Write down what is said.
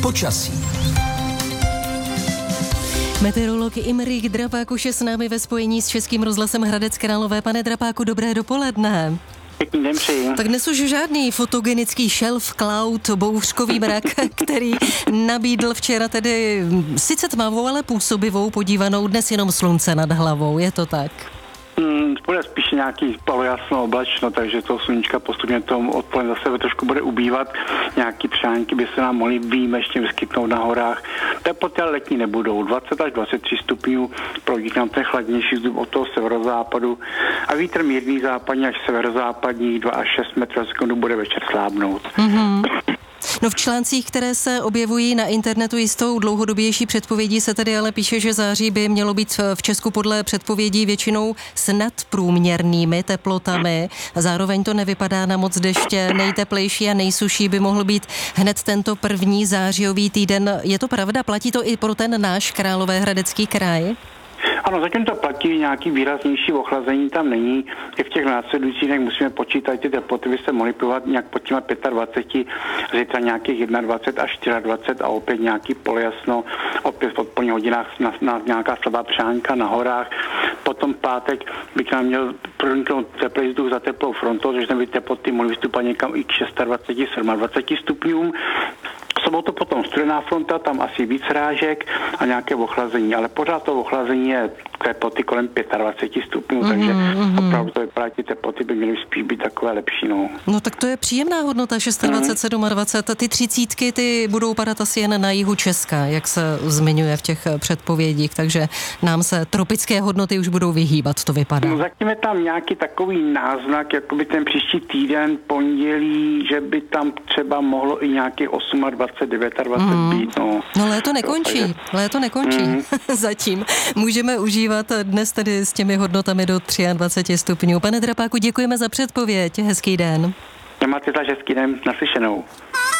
Počasí. Meteorolog Imrich Drapák už je s námi ve spojení s Českým rozhlasem Hradec Králové. Pane Drapáku, dobré dopoledne. Pěkný den přeji. Tak dnes už žádný fotogenický šelf, cloud, bouřkový mrak, který nabídl včera tedy sice tmavou, ale působivou podívanou, dnes jenom slunce nad hlavou, je to tak? Bude spíš nějaký polojasno oblačno, takže toho sluníčka postupně tomu odpoledne zase trošku bude ubývat. Nějaký přánky by se nám mohly výjimečně vyskytnout na horách. Teploty ale letní nebudou. 20 až 23 stupňů, proudí nám ten chladnější vzduch od toho severozápadu a vítr mírný západní až severozápadní 2 až 6 metrů za sekundu bude večer slábnout. No v článcích, které se objevují na internetu jistou dlouhodobější předpovědí, se tedy ale píše, že září by mělo být v Česku podle předpovědí většinou s nadprůměrnými teplotami. Zároveň to nevypadá na moc deště. Nejteplejší a nejsušší by mohl být hned tento první zářijový týden. Je to pravda? Platí to i pro ten náš Královéhradecký kraj? Ano, zatím to platí, nějaký výraznější ochlazení tam není. I v těch následujících dnech musíme počítat, ty teploty by se mohly pohybovat nějak pod těma 25, zítra nějakých 21 až 24 a opět nějaký polojasno, opět v odpoledních hodinách nějaká slabá přánka na horách. Potom pátek by k nám měl proniknout teplý vzduch za teplou frontou, takže by teploty mohly vystupovat někam i k 26, 27 stupňům. V sobotu potom studená fronta, tam asi víc rážek a nějaké ochlazení, ale pořád to ochlazení je teploty kolem 25 stupňů, takže opravdu to vypadá, ty teploty by měly spíš být takové lepší. No tak to je příjemná hodnota, 26, 27, ty 30, ty budou padat asi jen na jihu Česka, jak se zmiňuje v těch předpovědích, takže nám se tropické hodnoty už budou vyhýbat, to vypadá. No zatím je tam nějaký takový náznak, jakoby ten příští týden, pondělí, že by tam třeba mohlo i nějakých 28, 29 být. No léto nekončí, zatím. Můžeme užívat dnes tedy s těmi hodnotami do 23 stupňů. Pane Drapáku, děkujeme za předpověď, hezký den. Nemáte za hezký den, naslyšenou.